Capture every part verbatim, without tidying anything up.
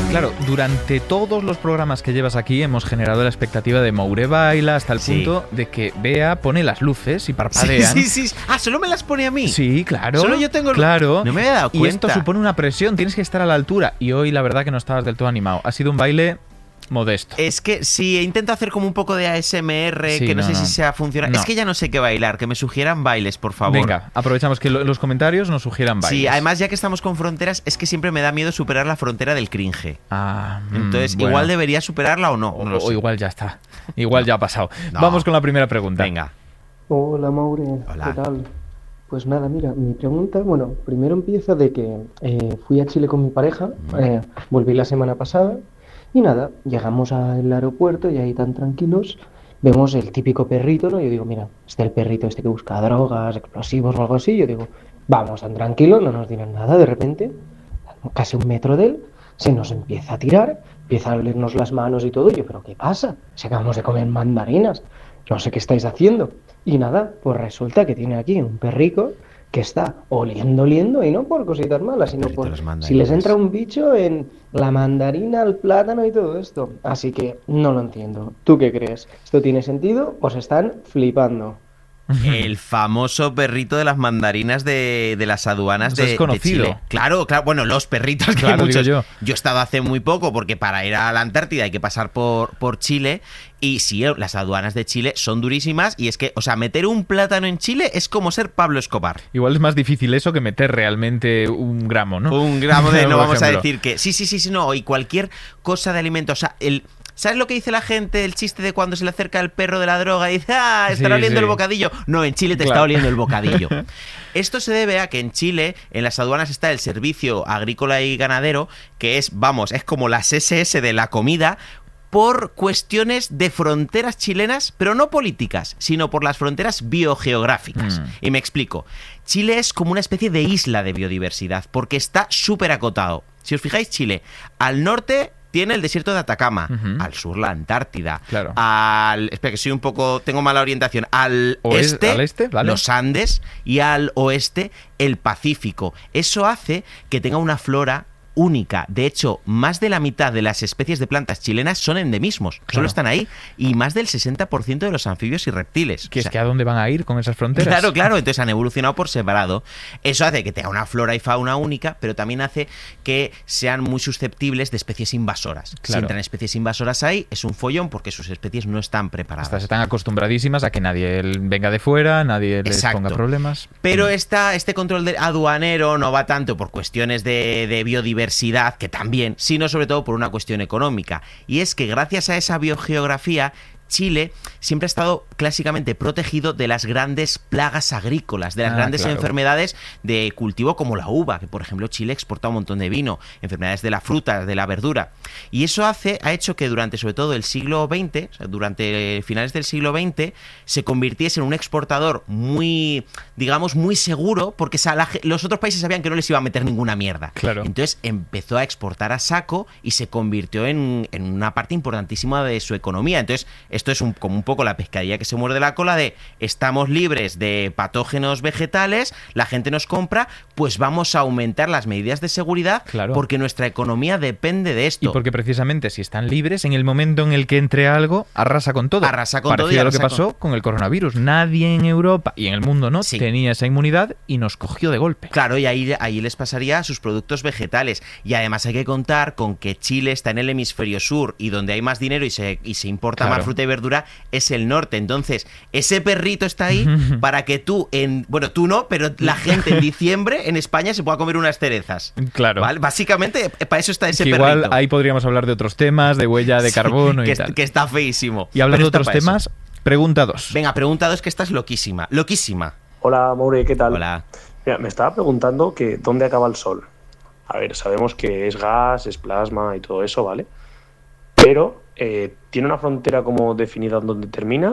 Claro, durante todos los programas que llevas aquí hemos generado la expectativa de Moure baila hasta el Sí. punto de que Bea pone las luces y parpadean. Sí, sí, sí. Ah, ¿solo me las pone a mí? Sí, claro. Solo yo tengo... Claro. No me había dado Y cuenta. esto supone una presión, tienes que estar a la altura. Y hoy la verdad que no estabas del todo animado. Ha sido un baile modesto. Es que sí, intento hacer como un poco de A S M R, Sí, que no, no, sé no. si sea funcionar. No. Es que ya no sé qué bailar, que me sugieran bailes, por favor. Venga, aprovechamos que lo- los comentarios nos sugieran bailes. Sí, además ya que estamos con fronteras, es que siempre me da miedo superar la frontera del cringe. Ah, mm, Entonces, bueno. igual debería superarla o no. O, no lo o sé. igual ya está. Igual ya ha pasado. No. Vamos con la primera pregunta. Venga. Hola Maure, Hola. ¿qué tal? Pues nada, mira, mi pregunta, bueno, primero empieza de que eh, fui a Chile con mi pareja, eh, volví la semana pasada y nada, llegamos al aeropuerto y ahí tan tranquilos vemos el típico perrito, ¿no? Yo digo, mira, este el perrito este que busca drogas, explosivos o algo así, yo digo, vamos, tan tranquilo, no nos dirán nada, de repente, casi un metro de él, se nos empieza a tirar, empieza a olernos las manos y todo, y yo, ¿pero qué pasa? Si acabamos de comer mandarinas, no sé qué estáis haciendo. Y nada, pues resulta que tiene aquí un perrico que está oliendo, oliendo, y no por cositas malas, sino Perrito por las mandarinas. si les entra un bicho en la mandarina, el plátano y todo esto. Así que no lo entiendo. ¿Tú qué crees? ¿Esto tiene sentido o se están flipando? El famoso perrito de las mandarinas de, de las aduanas Eso de, es de conocido. Chile. Claro, claro. Bueno, los perritos que Claro, hay muchos. digo yo. Yo he estado hace muy poco porque para ir a la Antártida hay que pasar por, por Chile. Y sí, las aduanas de Chile son durísimas. Y es que, o sea, meter un plátano en Chile es como ser Pablo Escobar. Igual es más difícil eso que meter realmente un gramo, ¿no? Un gramo de, no Por vamos a ejemplo. decir que. Sí, sí, sí, sí, no. Y cualquier cosa de alimento. O sea, el. ¿Sabes lo que dice la gente? El chiste de cuando se le acerca el perro de la droga y dice, ah, estará Sí, oliendo sí. el bocadillo. No, en Chile te Claro. está oliendo el bocadillo. Esto se debe a que en Chile, en las aduanas está el Servicio Agrícola y Ganadero, que es, vamos, es como las ese ese de la comida, por cuestiones de fronteras chilenas, pero no políticas, sino por las fronteras biogeográficas. Mm. Y me explico. Chile es como una especie de isla de biodiversidad, porque está súper acotado. Si os fijáis, Chile, al norte tiene el desierto de Atacama, Ujú. al sur la Antártida, Claro. al... Espera, que soy un poco... Tengo mala orientación. Al Oes- este, al este, vale. los Andes, y al oeste, el Pacífico. Eso hace que tenga una flora única. De hecho, más de la mitad de las especies de plantas chilenas son endemismos. Claro. Solo están ahí. Y más del sesenta por ciento de los anfibios y reptiles. Que O es sea, que a dónde van a ir con esas fronteras. Claro, claro, entonces han evolucionado por separado. Eso hace que tenga una flora y fauna única, pero también hace que sean muy susceptibles de especies invasoras. Si Claro. entran especies invasoras ahí, es un follón porque sus especies no están preparadas. Estas están acostumbradísimas a que nadie venga de fuera, nadie les Exacto. ponga problemas. Pero esta, este control de aduanero no va tanto por cuestiones de, de biodiversidad, que también, sino sobre todo por una cuestión económica. Y es que gracias a esa biogeografía, Chile siempre ha estado clásicamente protegido de las grandes plagas agrícolas, de las Ah, grandes claro. enfermedades de cultivo como la uva, que por ejemplo Chile exporta un montón de vino, enfermedades de la fruta, de la verdura. Y eso hace, ha hecho que durante sobre todo el siglo veinte, o sea, durante finales del siglo veinte, se convirtiese en un exportador muy, digamos, muy seguro, porque sa- la ge- los otros países sabían que no les iba a meter ninguna mierda. Claro. Entonces empezó a exportar a saco y se convirtió en, en una parte importantísima de su economía. Entonces, esto es un, como un poco la pescadilla que se muerde la cola de estamos libres de patógenos vegetales, la gente nos compra, pues vamos a aumentar las medidas de seguridad Claro. porque nuestra economía depende de esto. Y porque precisamente si están libres, en el momento en el que entre algo, arrasa con todo. Arrasa con todo y Parecido a lo que arrasa pasó con... el coronavirus. Nadie en Europa y en el mundo no Sí. tenía esa inmunidad y nos cogió de golpe. Claro, y ahí, ahí les pasaría a sus productos vegetales. Y además hay que contar con que Chile está en el hemisferio sur y donde hay más dinero y se, y se importa Claro. más fruta y verdura es el norte. Entonces, ese perrito está ahí para que tú, en bueno, tú no, pero la gente en diciembre en España se pueda comer unas cerezas. Claro. ¿Vale? Básicamente, para eso está ese Que igual perrito. ahí podríamos hablar de otros temas, de huella de Sí, carbono que, y est- tal. que está feísimo. Y hablando de Pero otros está para eso. temas, pregunta dos. Venga, pregunta dos, que esta es loquísima. Loquísima. Hola, Maure, ¿qué tal? Hola. Mira, me estaba preguntando que dónde acaba el Sol. A ver, sabemos que es gas, es plasma y todo eso, ¿vale? Pero, eh, ¿tiene una frontera como definida donde termina?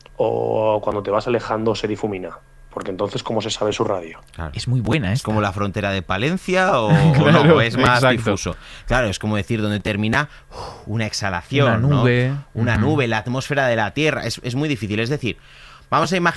¿O cuando te vas alejando se difumina? Porque entonces, ¿cómo se sabe su radio? Claro. Es muy buena, ¿eh? ¿Es como la frontera de Palencia o, o Claro, no? ¿O es más exacto. difuso? Claro, es como decir donde termina uf, una exhalación, Una ¿no? nube. Una Ujú. nube, la atmósfera de la Tierra. Es, es muy difícil. Es decir, vamos a imaginar